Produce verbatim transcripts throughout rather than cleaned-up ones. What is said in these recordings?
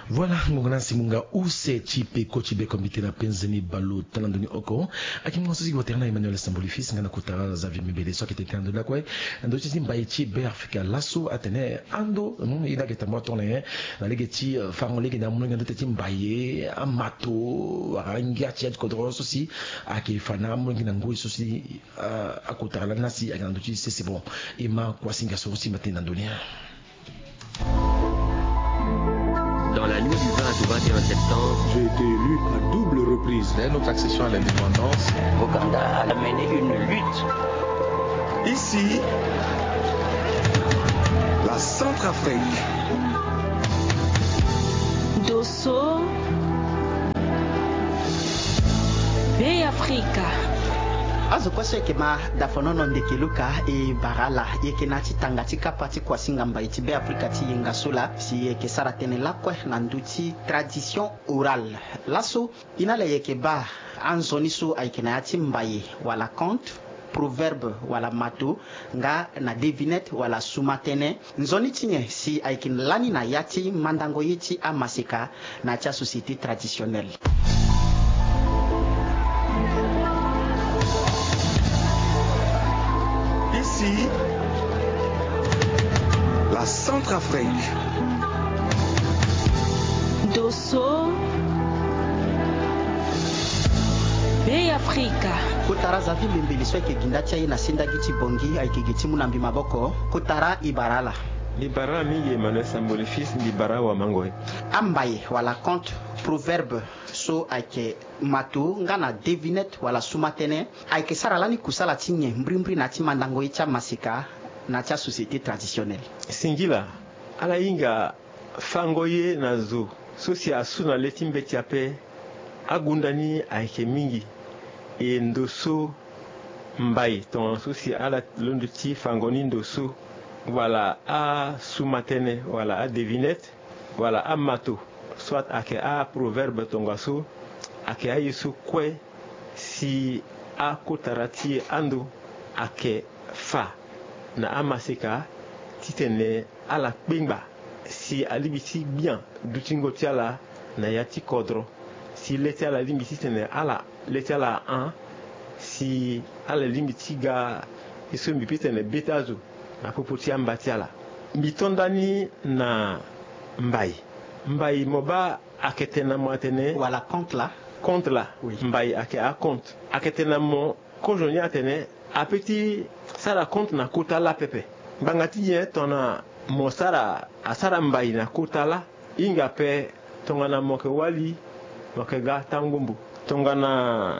Voilà, mungana simunga use chipe kochibe komite na penzeni balu talandoni oko. Aki mwanso si goterna Emmanuel Sambolifis ngana kutara Xavier Mibele so kete tando la kwe. Ando chisi mbayichi be Afrika lasso atene ando mun ida keta mwa tone na legeti fango lege na mun ngando teti mbaye amato arangia chat kodro so si aki fana mun ngina ngui so si akutara la nasi akando chisi c'est bon. Ima kwa singa so si matin nandonia. Dans la nuit du vingt au vingt et un septembre, j'ai été élu à double reprise. Dès notre accession à l'indépendance, Ouganda a mené une lutte. Ici, la Centrafrique. Dosso, Bay Africa. Azokwase kema dafonono ndekeluka e barala yekena titanga tikapati kwa singamba itibe Afrika ti yengasula si yeke saratene lakwe na nduti tradition orale laso inale yeke ba anzoniso aikena yati mbaye wala conte proverbe wala mato nga na devinette wala sumatene nzoni tinye si aikin lani na yati mandango yeti amasika na tia société traditionnelle. Ici, la Centrafrique. Dosso, Bay Africa. Kotara zavi bimbili sweke gindacha ina sinda giti bongi aikigiti munambi maboko kotara ibarala. Libara mingi Emmanuel Sambolifis libara wa mangoe. Ambaye wala conte proverbe so aike mato ngana devinette wala sumatene aike saralani kusala tinye mbrimbri na timandango icha masika na cha société traditionnelle. Singila ala inga fangoye na zo sosi asuna letimbe tiape agundani aike mingi e ndoso mbaye ton sosi ala londo ti fangoni ndoso wala a sumatene wala a devinette wala a mato soit ake a proverbe tongaso ake a yesu kwe si a kotarati ando ake fa na amasika titene ala kpingba si alibisi bien dutingo tiala na yati kodro si leti ala limiti tene ala leti ala an si ala limiti ga yesu mbipitene betazo na popoti ambatiala mitondani na mbayi mbayi moba aketena mwatene wala compte la compte la oui. Mbayi ake a compte aketena mo kojonya atene apeti sara compte na kota la pepe bangati ye tona mo sara asara mbayi na kota la inga pe tongana moke wali moke ga tangumbu tongana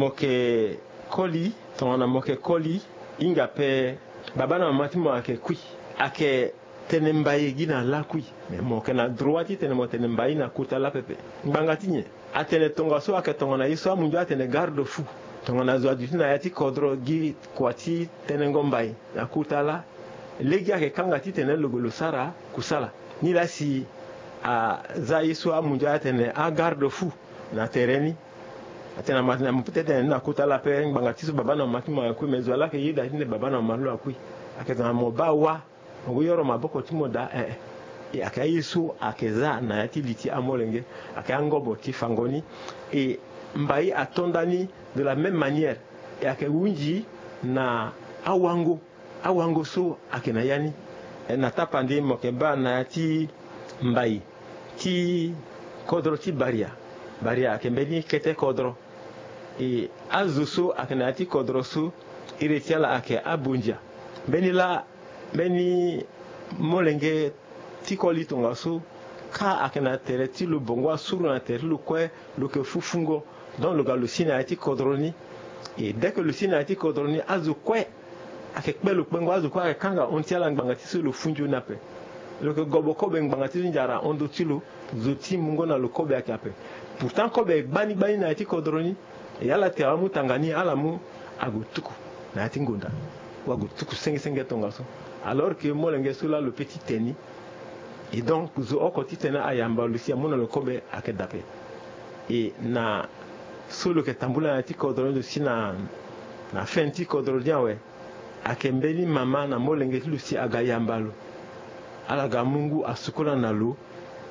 moke koli tongana moke koli inga pe babana mati mo ake kui ake tene mbaye gina la kui mais mo kana droiti tene mo tene mbaye na kuta la pepe bangatinye atene tonga so ake tonga na iso amunjo atene garde fou tonga na zo adina yati kodro gi kwati tene ngombaye na kuta la legi ake kanga ti tene logolo sara kusala ni la si a za iso amunjo atene a garde fou na tereni atena matina mpete na kuta la pe bangati so babana mati mo akui mezo la ke yida tine babana malu akui aketa mo bawa nguyoro maboko timoda eh e akayisu akeza na yati liti amolenge akayangobo ti fangoni et mbayi atondani de la même manière et akewunji na awango awango so akena yani e na tapandi mokeba na yati mbayi ti kodro ti baria baria akembeni kete kodro et azuso akena yati kodro so iretiala ake abunja benila beni molenge tikoli tongaso ka akena tere ti lu bongo suru na tere lu kwe lu ke fufungo don lu ga lu sina ati kodroni et dès que le sina ati kodroni azu kwe ake kpe lu kpengo azu kwe kanga ontiala ngbanga ti su lu funju nape lu ke gobo kobe ngbanga ti njara ondo ti lu zoti mungo na lu kobe ake ape pourtant kobe bani bani na ati kodroni e ala te amu tangani ala mu agu tuku na ati ngonda wagu tuku senge senge tongaso alors que molenge sula le petit teni et donc zo okoti tena ayamba lucia mona le kobe akedape et na solo ke tambula na ti kodro de sina na fenti kodro diawe akembeli mama na molenge lucia agayambalo ala ga mungu asukula na lo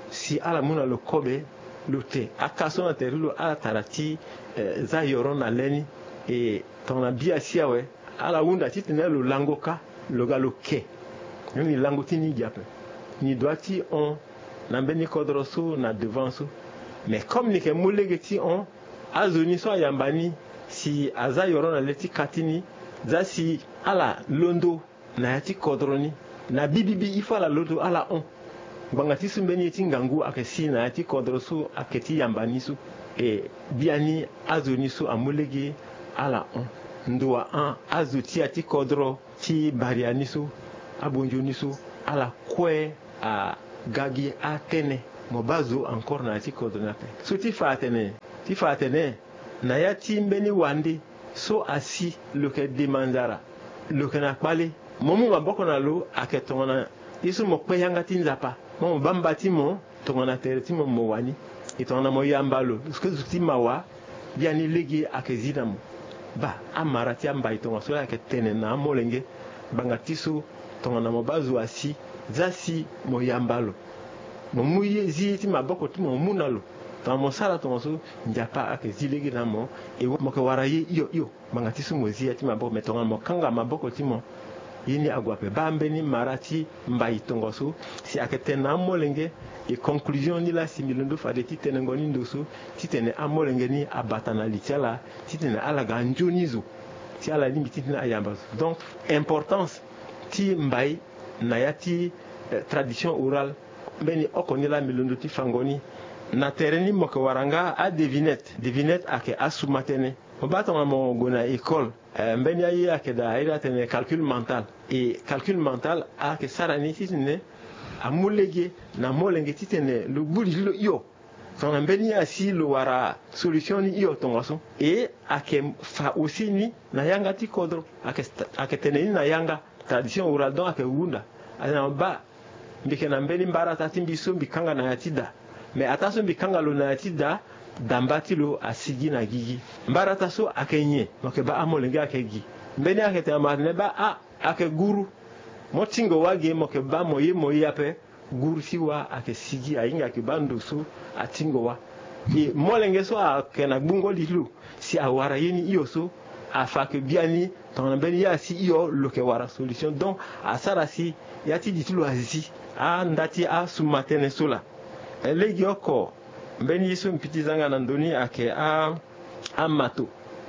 si ala muna lo kobe lo te akaso na terilo ala tarati eh, za yoro na leni e tona bia siawe ala wunda titene lo langoka lo galo ke ni lango tini diape ni doiti on na beni kodroso na devant so mais comme ni ke mulegeti on azoni so yambani si aza yoro na leti katini za si ala londo na yati kodroni na bibibi ifala londo ala on bangati sumbeni eti ngangu akesi na yati kodroso aketi yambani su e biani azoni so amulege ala on ndoa an azuti ati kodro ti bariani su abonjoni su ala kwe a gagi atene mobazo encore na ati kodro na pe so ti fa atene ti fa atene na ya ti mbeni wande so asi loke demanzara loke na kpale momu maboko na lo aketona isu mo pe yanga ti nzapa mo bamba ti mo tongona tere ti mo mo wani itona mo yambalo ske zuti mawa biani legi akezina mo ba amara ti amba itonga so aketene na molenge banga tisu tongona mo bazu asi zasi mo yambalo mo muye zi ti maboko ti mo munalo ta mo sala to so njapa ake zilegi na mo e mo ke waraye yo yo banga tisu mo zi ti maboko metonga mo kanga maboko ti mo yini agwape bambeni marati mbai tongo so si aketene na molenge e conclusion ni la similundo fade ti tene ngoni ndoso ti tene amolenge ni abatana litala ti tene ala ganjonizo ti ala limiti na ayamba donc importance ti mbai na yati eh, tradition orale beni okoni la milundo ti fangoni na tereni mo ko waranga a devinette devinette ake asumatene o batonga mo gona école eh, mbeni ayi ake da ira tene calcul mental et calcul mental ake sarani ti tene amulege na molenge ti tene lo buli lo yo son mbeni asi lo wara solution ni yo tongaso et ake fa aussi ni na yanga ti kodro ake ake tene ni na yanga tradition orale donc ake wunda ana ba mbike na mbeni mbara tati mbiso mbikanga na yatida mais ataso mbikanga lo na yatida dambati lo asigi na gigi mbara taso akenye moke ba amolenge akegi mbeni akete amarne ba a ake guru motingo wage moke ba moye moye ape guru siwa ake sigi ainga ke bando so atingo wa e molenge so akena bungo lilu si awara yeni iyo so afake biani ton mbeni ya si iyo loke wara solution donc asara si yati ditulu azi a ndati a sumatene sola elegi oko mbeni yiso mpiti zanga na ndoni ake a amato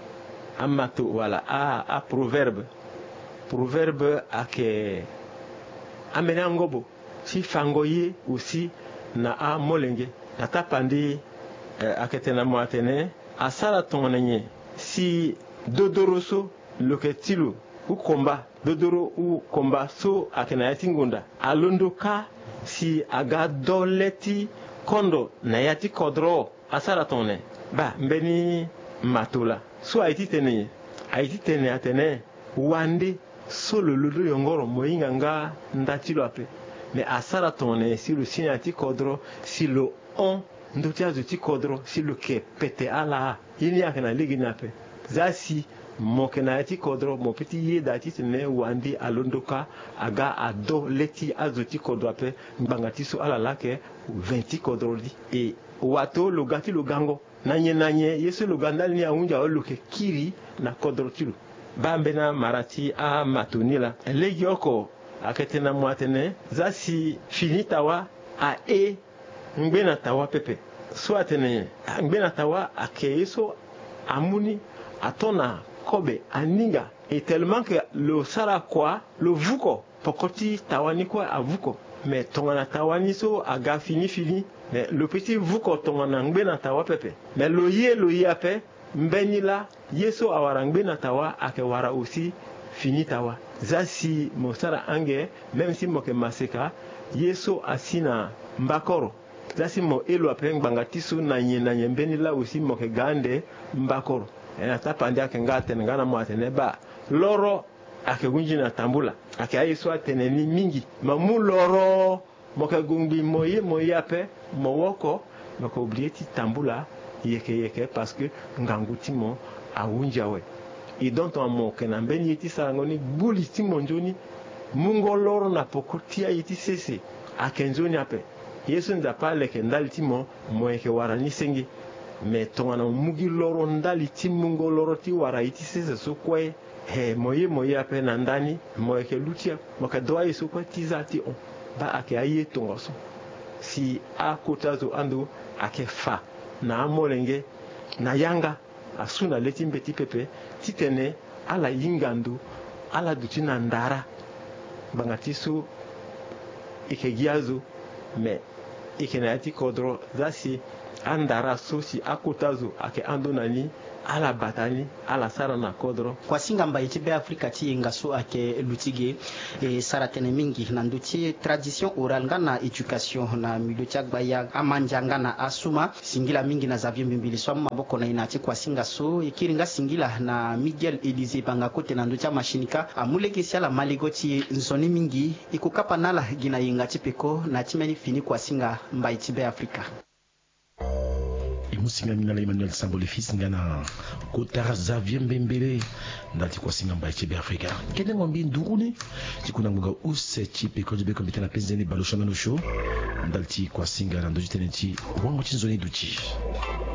amato voilà a a proverbe proverbe ake amena ngobo si fangoye aussi na a molenge na tapandi eh, aketena moatene asala tonenye si dodoroso loketilo u komba dodoro u komba so akena yati ngunda alondoka si aga doleti kondo na yati kodro asara tone ba mbeni matola so aiti tene aiti tene atene wande solo ludo yongoro moyinga nga ndatilo ape mais asara tone si le signe ati kodro si le on ndoti azuti kodro si le ke pete ala yini akena ligina ape zasi mokena ati kodro mo peti ye dati tene wandi alondoka aga ado leti azuti kodro ape mbangati so ala lake vingt kodro di e wato lugati lugango nanye nanye yesu lugandali ni aunja oluke kiri na kodro tilu bambena marati a matonila legi oko aketena mwatene zasi finitawa a e ngbena tawa pepe so atene ngbena tawa akeyeso amuni atona kobe aninga et tellement que le sara quoi le vuko pokoti tawani quoi avuko mais tongana tawani so aga fini fini mais le petit vuko tongana ngbena tawa pepe mais lo ye lo ye ape mbeni la yeso awara ngbena tawa ake wara aussi fini tawa zasi mosara ange même si moke maseka yeso asina mbakoro zasi mo elo ape ngbanga tisu na nye na nye mbeni la aussi moke gande mbakoro ena tapandi ake ngate ngana mwatene ba loro ake gunji na tambula ake ayiso atene ni mingi mamu loro moke gungi moye moye ape mowoko moko oblieti tambula yeke yeke parce que nganguti mo awunja we i donc on mo kena mbeni yeti sarangoni buli ti monjoni mungo loro na pokotia yeti sese ake nzoni ape yesu nda pa leke ndali ti mo mo yeke wara ni sengi me tongana mugi loro ndali ti mungo loro ti wara iti sese so kwe he moye moye ape na ndani mo yeke lutia mo ka doa yesu kwa tiza ti on ba ake aye tongo so si a kota zo ando ake fa na amolenge na yanga asuna leti mbeti pepe titene ala yingandu ala duti na ndara bangati su ike giazu me ike na yati kodro zasi andara so si akotazo ake ando nani ala batani ala sara na kodro kwa singa mba iti be Afrika ti ngaso ake lutige e sara tene mingi na nduti tradition oral ngana education na milieu tia gbaya amanjanga na asuma singila mingi na Xavier Mbembeli so maboko na inati kwa singa so ikiringa singila na Miguel Elise banga kote na nduti mashinika amuleke siala maligoti nzoni mingi ikukapa nala gina yinga tipeko na timeni fini kwa singa mba iti be Afrika musinga minala Emmanuel Samboli fils ngana kotara Xavier Mbembeli ndati kwa singa mba iti be Afrika kende ngombi nduruni tikuna ngunga use chipe ko jibe kombitana penzeni balo shangano show ndalti kwa singa na ndojitene ti wango chinzoni duchi